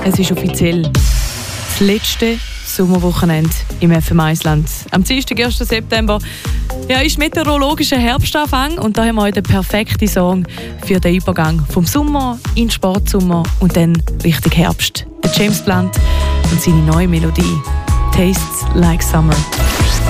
Es ist offiziell das letzte Sommerwochenende im FM1-Land. Am Dienstag, 1. September, ist meteorologischer Herbstanfang und da haben wir heute den perfekten Song für den Übergang vom Sommer in den Sportsommer und dann Richtung Herbst. Der James Blunt und seine neue Melodie «Tastes Like Summer».